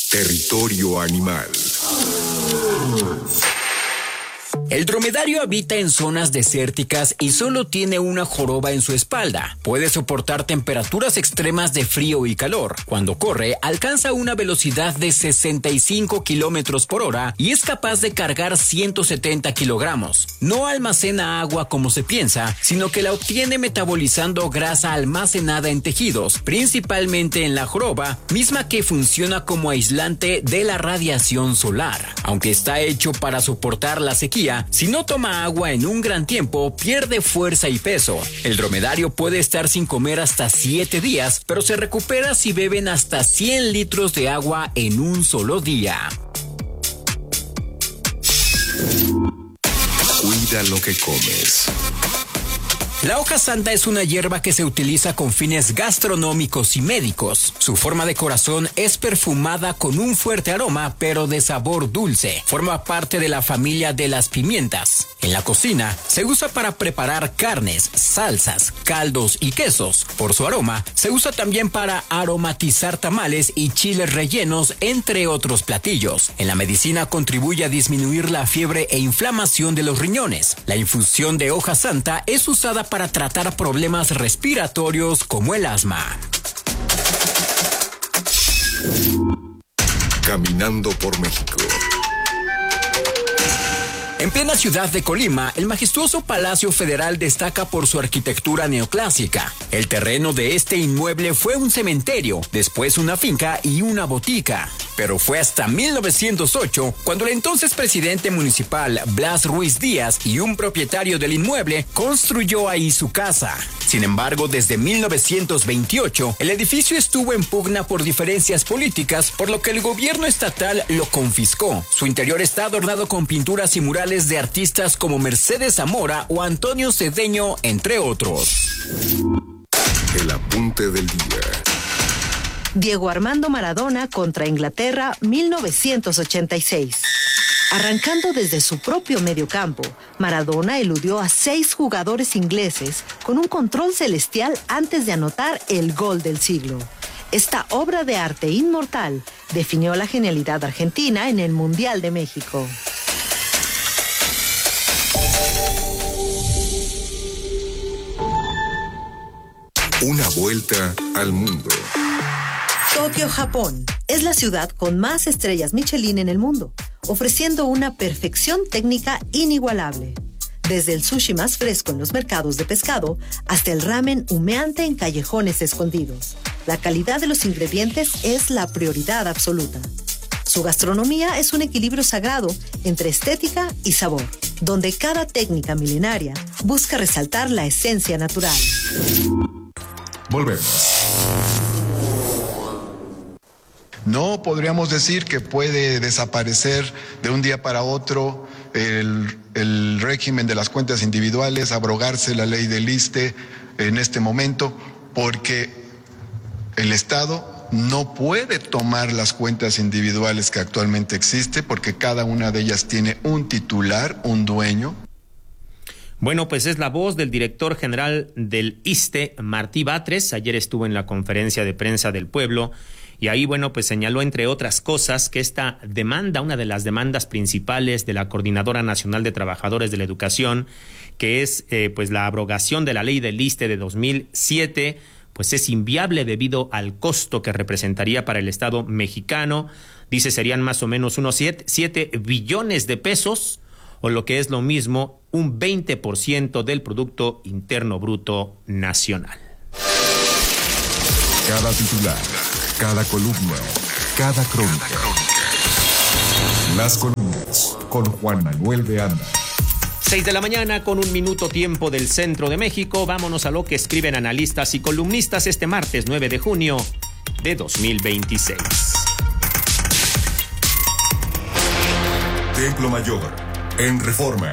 Territorio Animal. El dromedario habita en zonas desérticas y solo tiene una joroba en su espalda. Puede soportar temperaturas extremas de frío y calor. Cuando corre, alcanza una velocidad de 65 kilómetros por hora y es capaz de cargar 170 kilogramos. No almacena agua como se piensa, sino que la obtiene metabolizando grasa almacenada en tejidos, principalmente en la joroba, misma que funciona como aislante de la radiación solar. Aunque está hecho para soportar la sequía, si no toma agua en un gran tiempo, pierde fuerza y peso. El dromedario puede estar sin comer hasta 7 días, pero se recupera si beben hasta 100 litros de agua en un solo día. Cuida lo que comes. La hoja santa es una hierba que se utiliza con fines gastronómicos y médicos. Su forma de corazón es perfumada con un fuerte aroma, pero de sabor dulce. Forma parte de la familia de las pimientas. En la cocina, se usa para preparar carnes, salsas, caldos y quesos. Por su aroma, se usa también para aromatizar tamales y chiles rellenos, entre otros platillos. En la medicina contribuye a disminuir la fiebre e inflamación de los riñones. La infusión de hoja santa es usada para tratar problemas respiratorios como el asma. Caminando por México. En plena ciudad de Colima, el majestuoso Palacio Federal destaca por su arquitectura neoclásica. El terreno de este inmueble fue un cementerio, después una finca y una botica. Pero fue hasta 1908 cuando el entonces presidente municipal Blas Ruiz Díaz y un propietario del inmueble construyó ahí su casa. Sin embargo, desde 1928, el edificio estuvo en pugna por diferencias políticas, por lo que el gobierno estatal lo confiscó. Su interior está adornado con pinturas y murales de artistas como Mercedes Zamora o Antonio Cedeño, entre otros. El apunte del día. Diego Armando Maradona contra Inglaterra, 1986. Arrancando desde su propio mediocampo, Maradona eludió a 6 jugadores ingleses con un control celestial antes de anotar el gol del siglo. Esta obra de arte inmortal definió la genialidad argentina en el Mundial de México. Una vuelta al mundo. Tokio, Japón, es la ciudad con más estrellas Michelin en el mundo, ofreciendo una perfección técnica inigualable. Desde el sushi más fresco en los mercados de pescado hasta el ramen humeante en callejones escondidos. La calidad de los ingredientes es la prioridad absoluta. Su gastronomía es un equilibrio sagrado entre estética y sabor, donde cada técnica milenaria busca resaltar la esencia natural. Volvemos. No podríamos decir que puede desaparecer de un día para otro el régimen de las cuentas individuales, abrogarse la ley del ISSSTE en este momento, porque el Estado no puede tomar las cuentas individuales que actualmente existen, porque cada una de ellas tiene un titular, un dueño. Bueno, pues es la voz del director general del ISSSTE, Martí Batres. Ayer estuvo en la conferencia de prensa del pueblo y ahí, bueno, pues señaló, entre otras cosas, que esta demanda, una de las demandas principales de la Coordinadora Nacional de Trabajadores de la Educación, que es pues la abrogación de la ley del ISSSTE de 2007, pues es inviable debido al costo que representaría para el Estado mexicano. Dice serían más o menos unos 7 billones de pesos, o lo que es lo mismo, un 20% del Producto Interno Bruto Nacional. Cada titular, cada columna, cada crónica. Las columnas con Juan Manuel de Anda. 6 de la mañana con 1 minuto tiempo del centro de México. Vámonos a lo que escriben analistas y columnistas este martes 9 de junio de 2026. Templo Mayor, en Reforma.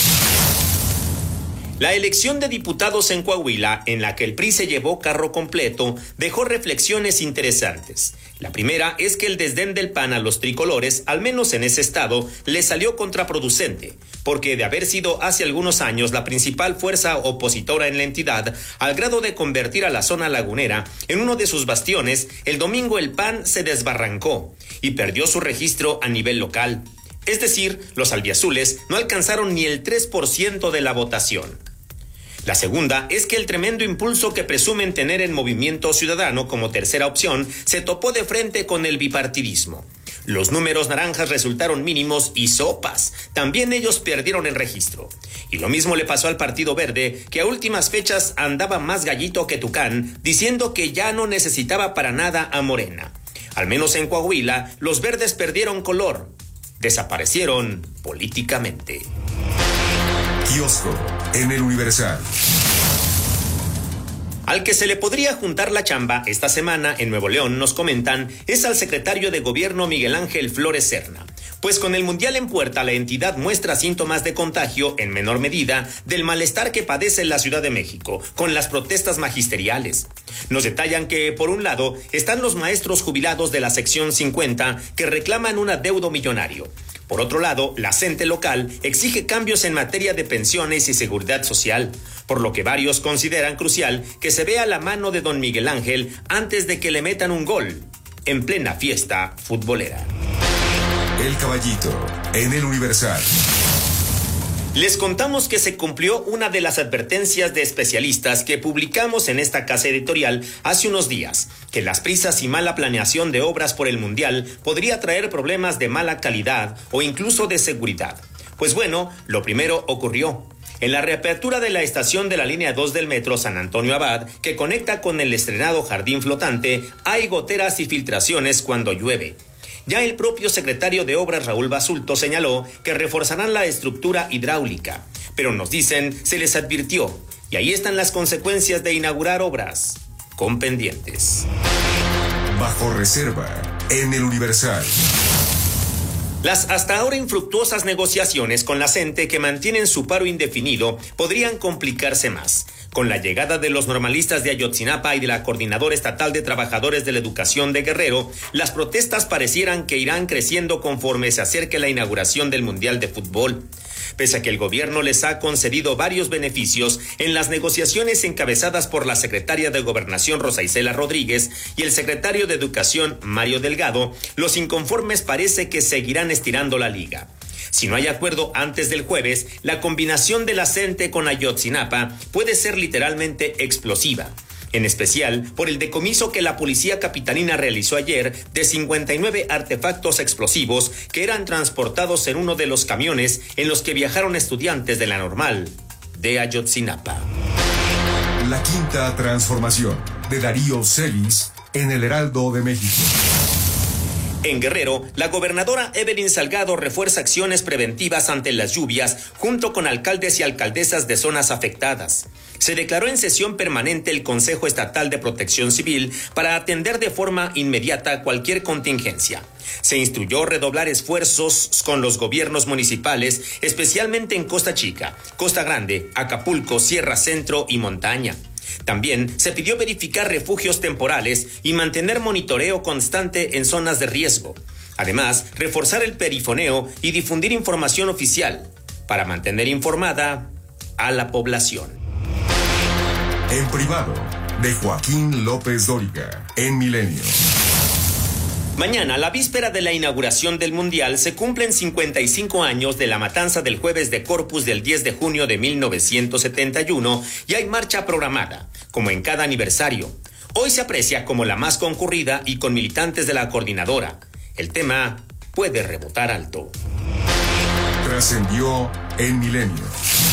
La elección de diputados en Coahuila, en la que el PRI se llevó carro completo, dejó reflexiones interesantes. La primera es que el desdén del PAN a los tricolores, al menos en ese estado, le salió contraproducente, porque de haber sido hace algunos años la principal fuerza opositora en la entidad, al grado de convertir a la zona lagunera en uno de sus bastiones, el domingo el PAN se desbarrancó y perdió su registro a nivel local. Es decir, los albiazules no alcanzaron ni el 3% de la votación. La segunda es que el tremendo impulso que presumen tener en Movimiento Ciudadano como tercera opción se topó de frente con el bipartidismo. Los números naranjas resultaron mínimos y sopas. También ellos perdieron el registro. Y lo mismo le pasó al Partido Verde, que a últimas fechas andaba más gallito que tucán, diciendo que ya no necesitaba para nada a Morena. Al menos en Coahuila, los verdes perdieron color. Desaparecieron políticamente. Kiosco en el Universal. Al que se le podría juntar la chamba esta semana en Nuevo León, nos comentan, es al secretario de Gobierno Miguel Ángel Flores Serna. Pues con el Mundial en puerta, la entidad muestra síntomas de contagio, en menor medida, del malestar que padece la Ciudad de México, con las protestas magisteriales. Nos detallan que, por un lado, están los maestros jubilados de la sección 50 que reclaman un adeudo millonario. Por otro lado, la CENTE local exige cambios en materia de pensiones y seguridad social, por lo que varios consideran crucial que se vea la mano de don Miguel Ángel antes de que le metan un gol en plena fiesta futbolera. El Caballito en el Universal. Les contamos que se cumplió una de las advertencias de especialistas que publicamos en esta casa editorial hace unos días, que las prisas y mala planeación de obras por el Mundial podría traer problemas de mala calidad o incluso de seguridad. Pues bueno, lo primero ocurrió. En la reapertura de la estación de la línea 2 del metro San Antonio Abad, que conecta con el estrenado Jardín Flotante, hay goteras y filtraciones cuando llueve. Ya el propio secretario de Obras, Raúl Basulto, señaló que reforzarán la estructura hidráulica, pero nos dicen se les advirtió, y ahí están las consecuencias de inaugurar obras con pendientes. Bajo reserva en el Universal. Las hasta ahora infructuosas negociaciones con la CENTE, que mantienen su paro indefinido, podrían complicarse más. Con la llegada de los normalistas de Ayotzinapa y de la Coordinadora Estatal de Trabajadores de la Educación de Guerrero, las protestas parecieran que irán creciendo conforme se acerque la inauguración del Mundial de Fútbol. Pese a que el gobierno les ha concedido varios beneficios en las negociaciones encabezadas por la secretaria de Gobernación Rosa Isela Rodríguez y el secretario de Educación Mario Delgado, los inconformes parece que seguirán estirando la liga. Si no hay acuerdo antes del jueves, la combinación de la CENTE con Ayotzinapa puede ser literalmente explosiva. En especial por el decomiso que la policía capitalina realizó ayer de 59 artefactos explosivos que eran transportados en uno de los camiones en los que viajaron estudiantes de la Normal de Ayotzinapa. La quinta transformación de Darío Celis en el Heraldo de México. En Guerrero, la gobernadora Evelyn Salgado refuerza acciones preventivas ante las lluvias junto con alcaldes y alcaldesas de zonas afectadas. Se declaró en sesión permanente el Consejo Estatal de Protección Civil para atender de forma inmediata cualquier contingencia. Se instruyó redoblar esfuerzos con los gobiernos municipales, especialmente en Costa Chica, Costa Grande, Acapulco, Sierra Centro y Montaña. También se pidió verificar refugios temporales y mantener monitoreo constante en zonas de riesgo. Además, reforzar el perifoneo y difundir información oficial para mantener informada a la población. En privado, de Joaquín López Dóriga, en Milenio. Mañana, la víspera de la inauguración del Mundial, se cumplen 55 años de la matanza del Jueves de Corpus del 10 de junio de 1971 y hay marcha programada, como en cada aniversario. Hoy se aprecia como la más concurrida y con militantes de la coordinadora. El tema puede rebotar alto. Trascendió en Milenio.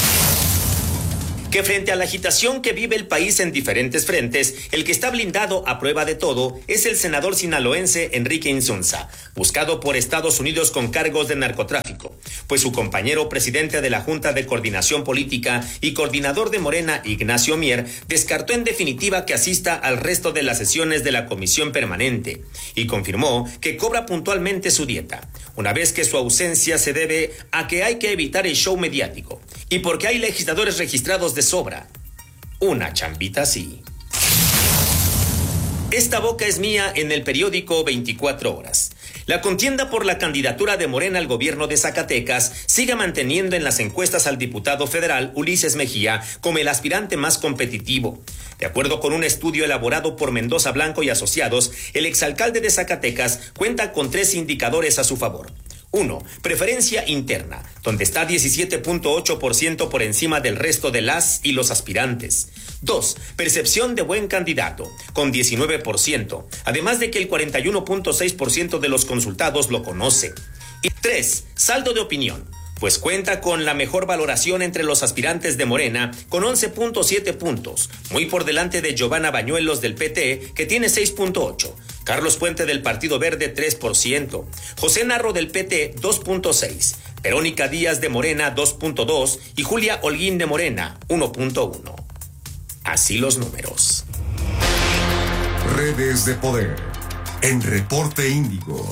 Que frente a la agitación que vive el país en diferentes frentes, el que está blindado a prueba de todo es el senador sinaloense Enrique Insunza, buscado por Estados Unidos con cargos de narcotráfico, pues su compañero presidente de la Junta de Coordinación Política y coordinador de Morena, Ignacio Mier, descartó en definitiva que asista al resto de las sesiones de la Comisión Permanente y confirmó que cobra puntualmente su dieta, una vez que su ausencia se debe a que hay que evitar el show mediático y porque hay legisladores registrados de sobra. Una chambita así. Esta boca es mía en el periódico 24 Horas. La contienda por la candidatura de Morena al gobierno de Zacatecas sigue manteniendo en las encuestas al diputado federal Ulises Mejía como el aspirante más competitivo. De acuerdo con un estudio elaborado por Mendoza Blanco y Asociados, el exalcalde de Zacatecas cuenta con 3 indicadores a su favor. 1. Preferencia interna, donde está 17.8% por encima del resto de las y los aspirantes. 2. Percepción de buen candidato, con 19%, además de que el 41.6% de los consultados lo conoce. Y 3. Saldo de opinión, pues cuenta con la mejor valoración entre los aspirantes de Morena, con 11.7 puntos, muy por delante de Giovanna Bañuelos del PT, que tiene 6.8, Carlos Puente del Partido Verde 3%, José Narro del PT 2.6, Verónica Díaz de Morena 2.2 y Julia Holguín de Morena 1.1. Así los números. Redes de poder. En Reporte Índigo.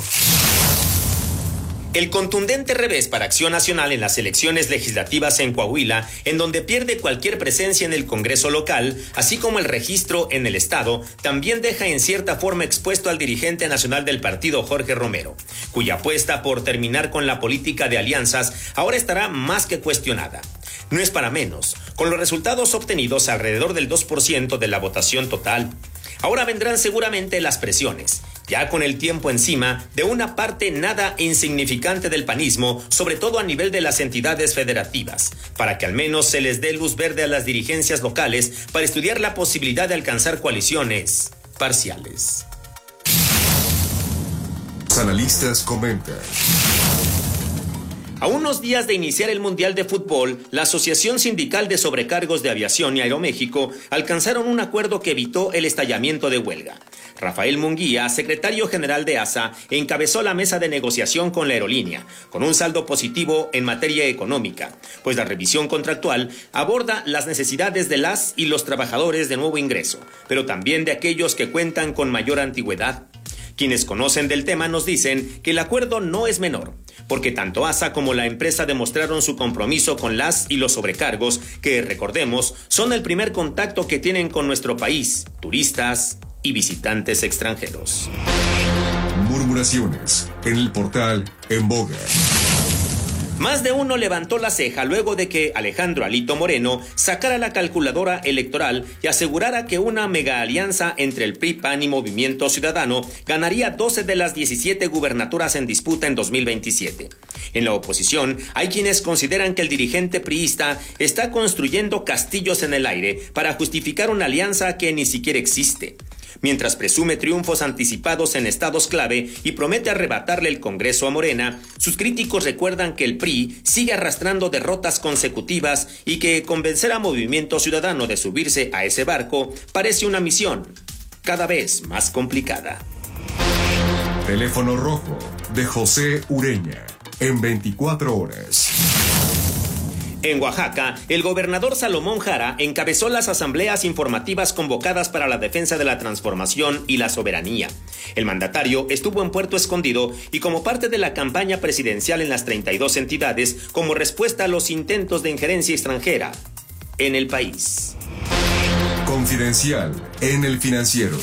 El contundente revés para Acción Nacional en las elecciones legislativas en Coahuila, en donde pierde cualquier presencia en el Congreso local, así como el registro en el Estado, también deja en cierta forma expuesto al dirigente nacional del partido, Jorge Romero, cuya apuesta por terminar con la política de alianzas ahora estará más que cuestionada. No es para menos, con los resultados obtenidos alrededor del 2% de la votación total. Ahora vendrán seguramente las presiones, ya con el tiempo encima, de una parte nada insignificante del panismo, sobre todo a nivel de las entidades federativas, para que al menos se les dé luz verde a las dirigencias locales para estudiar la posibilidad de alcanzar coaliciones parciales. Los analistas comentan. A unos días de iniciar el Mundial de Fútbol, la Asociación Sindical de Sobrecargos de Aviación y Aeroméxico alcanzaron un acuerdo que evitó el estallamiento de huelga. Rafael Munguía, secretario general de ASA, encabezó la mesa de negociación con la aerolínea, con un saldo positivo en materia económica, pues la revisión contractual aborda las necesidades de las y los trabajadores de nuevo ingreso, pero también de aquellos que cuentan con mayor antigüedad. Quienes conocen del tema nos dicen que el acuerdo no es menor, porque tanto ASA como la empresa demostraron su compromiso con las y los sobrecargos, que, recordemos, son el primer contacto que tienen con nuestro país, turistas y visitantes extranjeros. Murmuraciones en el portal En Boga. Más de uno levantó la ceja luego de que Alejandro Alito Moreno sacara la calculadora electoral y asegurara que una mega alianza entre el PRI, PAN y Movimiento Ciudadano ganaría 12 de las 17 gubernaturas en disputa en 2027. En la oposición, hay quienes consideran que el dirigente priista está construyendo castillos en el aire para justificar una alianza que ni siquiera existe. Mientras presume triunfos anticipados en estados clave y promete arrebatarle el Congreso a Morena, sus críticos recuerdan que el PRI sigue arrastrando derrotas consecutivas y que convencer a Movimiento Ciudadano de subirse a ese barco parece una misión cada vez más complicada. Teléfono rojo de José Ureña en 24 horas. En Oaxaca, el gobernador Salomón Jara encabezó las asambleas informativas convocadas para la defensa de la transformación y la soberanía. El mandatario estuvo en Puerto Escondido y como parte de la campaña presidencial en las 32 entidades, como respuesta a los intentos de injerencia extranjera en el país. Confidencial en El Financiero.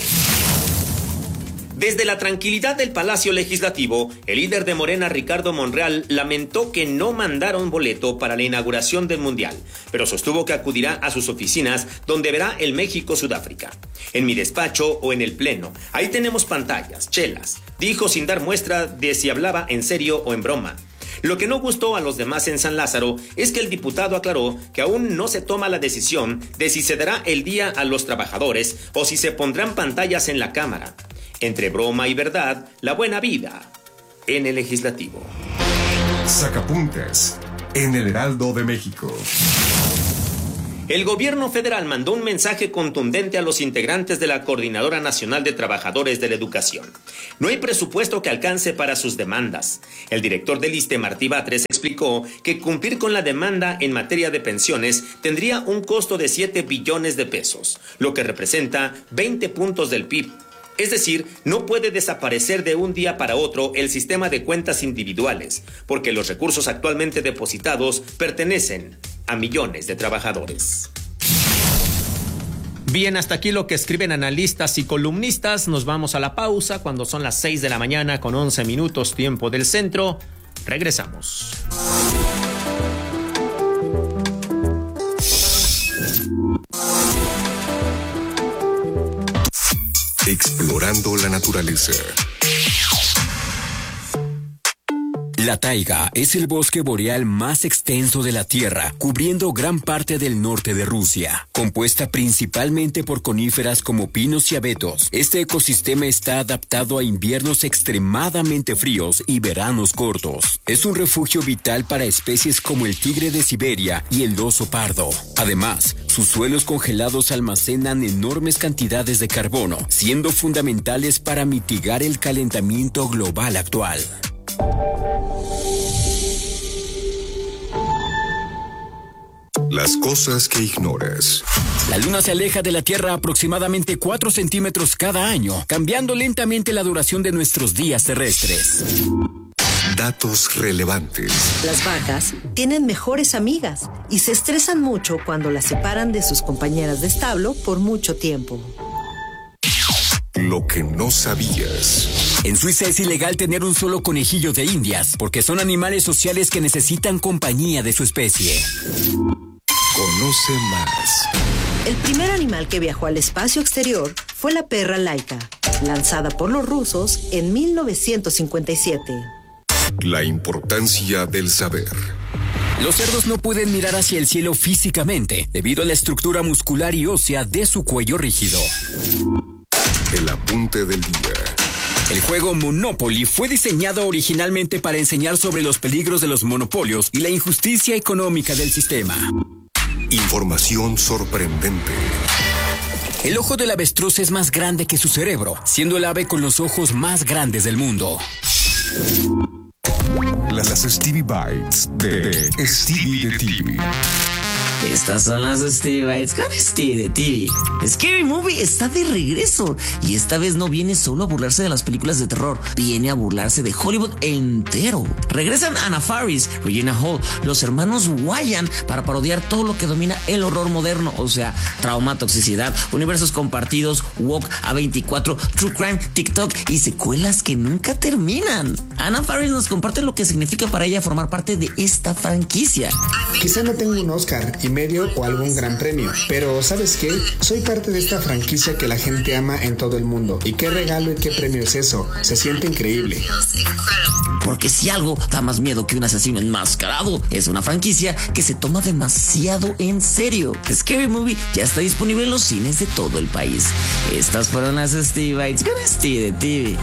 Desde la tranquilidad del Palacio Legislativo, el líder de Morena, Ricardo Monreal, lamentó que no mandaron boleto para la inauguración del Mundial, pero sostuvo que acudirá a sus oficinas donde verá el México-Sudáfrica. En mi despacho o en el Pleno, ahí tenemos pantallas, chelas, dijo sin dar muestra de si hablaba en serio o en broma. Lo que no gustó a los demás en San Lázaro es que el diputado aclaró que aún no se toma la decisión de si se dará el día a los trabajadores o si se pondrán pantallas en la Cámara. Entre broma y verdad, la buena vida en el Legislativo. Sacapuntas en el Heraldo de México. El gobierno federal mandó un mensaje contundente a los integrantes de la Coordinadora Nacional de Trabajadores de la Educación. No hay presupuesto que alcance para sus demandas. El director del ISSSTE, Martí Batres, explicó que cumplir con la demanda en materia de pensiones tendría un costo de 7 billones de pesos, lo que representa 20 puntos del PIB. Es decir, no puede desaparecer de un día para otro el sistema de cuentas individuales, porque los recursos actualmente depositados pertenecen a millones de trabajadores. Bien, hasta aquí lo que escriben analistas y columnistas. Nos vamos a la pausa cuando son las 6 de la mañana con 11 minutos, tiempo del centro. Regresamos. Explorando la naturaleza. La taiga es el bosque boreal más extenso de la Tierra, cubriendo gran parte del norte de Rusia. Compuesta principalmente por coníferas como pinos y abetos, este ecosistema está adaptado a inviernos extremadamente fríos y veranos cortos. Es un refugio vital para especies como el tigre de Siberia y el oso pardo. Además, sus suelos congelados almacenan enormes cantidades de carbono, siendo fundamentales para mitigar el calentamiento global actual. Las cosas que ignoras. La Luna se aleja de la Tierra aproximadamente 4 centímetros cada año, cambiando lentamente la duración de nuestros días terrestres. Datos relevantes. Las vacas tienen mejores amigas y se estresan mucho cuando las separan de sus compañeras de establo por mucho tiempo. Lo que no sabías. En Suiza es ilegal tener un solo conejillo de indias, porque son animales sociales que necesitan compañía de su especie. Conoce más. El primer animal que viajó al espacio exterior fue la perra Laika, lanzada por los rusos en 1957. La importancia del saber. Los cerdos no pueden mirar hacia el cielo físicamente, debido a la estructura muscular y ósea de su cuello rígido. El apunte del día. El juego Monopoly fue diseñado originalmente para enseñar sobre los peligros de los monopolios y la injusticia económica del sistema. Información sorprendente. El ojo del avestruz es más grande que su cerebro, siendo el ave con los ojos más grandes del mundo. Las Stevie Bites de Stevie de TV. Estas son las Stevie Bites con Stevie de TV. Scary Movie está de regreso y esta vez no viene solo a burlarse de las películas de terror, viene a burlarse de Hollywood entero. Regresan Anna Faris, Regina Hall, los hermanos Wyan para parodiar todo lo que domina el horror moderno, o sea, trauma, toxicidad, universos compartidos, woke, A24, true crime, TikTok y secuelas que nunca terminan. Anna Faris nos comparte lo que significa para ella formar parte de esta franquicia. Quizá no tengo un Oscar y medio o algún gran premio, pero ¿sabes qué? Soy parte de esta franquicia que la gente ama en todo el mundo. ¿Y qué regalo y qué premio es eso? Se siente increíble. Porque si algo da más miedo que un asesino enmascarado, es una franquicia que se toma demasiado en serio. Scary Movie ya está disponible en los cines de todo el país. Estas fueron las Stevie Bites con Stevie de TV.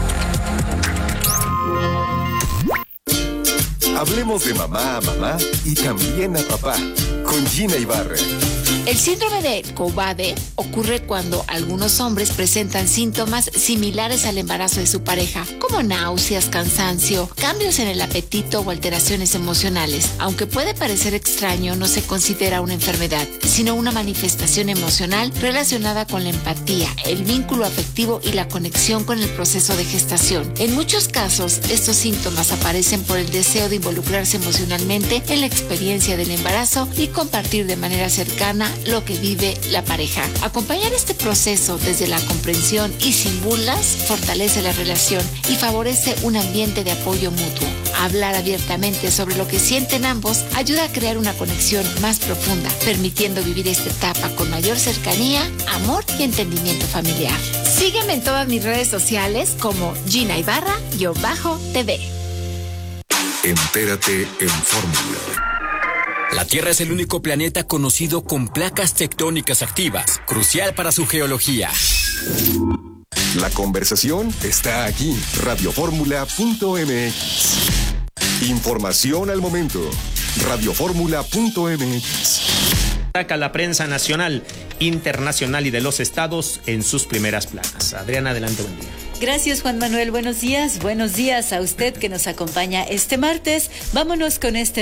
Hablemos de mamá a mamá y también a papá, con Gina Ibarra. El síndrome de Cobbade ocurre cuando algunos hombres presentan síntomas similares al embarazo de su pareja, como náuseas, cansancio, cambios en el apetito o alteraciones emocionales. Aunque puede parecer extraño, no se considera una enfermedad, sino una manifestación emocional relacionada con la empatía, el vínculo afectivo y la conexión con el proceso de gestación. En muchos casos, estos síntomas aparecen por el deseo de involucrarse emocionalmente en la experiencia del embarazo y compartir de manera cercana lo que vive la pareja. Acompañar este proceso desde la comprensión y sin burlas fortalece la relación y favorece un ambiente de apoyo mutuo. Hablar abiertamente sobre lo que sienten ambos ayuda a crear una conexión más profunda, permitiendo vivir esta etapa con mayor cercanía, amor y entendimiento familiar. Sígueme en todas mis redes sociales como Gina Ibarra-TV. Entérate en Fórmula. La Tierra es el único planeta conocido con placas tectónicas activas, crucial para su geología. La conversación está aquí, radioformula.mx. Información al momento, radioformula.mx. Saca la prensa nacional, internacional y de los estados en sus primeras planas. Adriana, adelante, buen día. Gracias, Juan Manuel. Buenos días a usted que nos acompaña este martes. Vámonos con este